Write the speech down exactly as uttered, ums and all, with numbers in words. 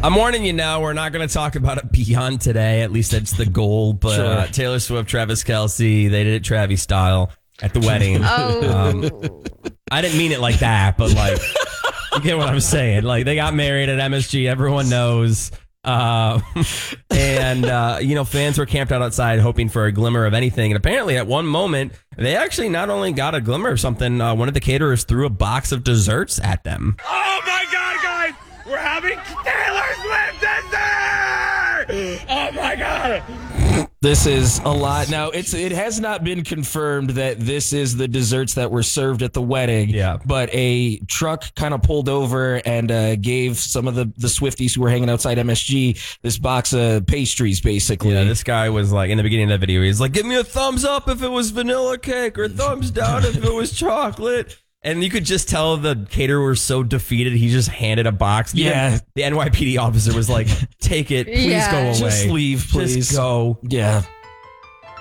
I'm warning you now, we're not going to talk about it beyond today. At least that's the goal. But Sure. uh, Taylor Swift, Travis Kelce, they did it Travis style at the wedding. Oh. Um, I didn't mean it like that, but like, you get what I'm saying. Like, they got married at M S G. Everyone knows. Uh, and, uh, you know, fans were camped out outside hoping for a glimmer of anything. And apparently at one moment, they actually not only got a glimmer of something, uh, one of the caterers threw a box of desserts at them. Oh my God, guys! We're having Taylor Swift dessert! Oh my God! This is a lot. Now, it's it has not been confirmed that this is the desserts that were served at the wedding. Yeah. But a truck kind of pulled over and uh, gave some of the, the Swifties who were hanging outside M S G this box of pastries, basically. Yeah, this guy was like, in the beginning of the video, he's like, give me a thumbs up if it was vanilla cake or thumbs down if it was chocolate. And you could just tell the caterer was so defeated, he just handed a box. Yeah. Even the N Y P D officer was like, take it, please Yeah. go away. Just leave, please. Just go. Yeah.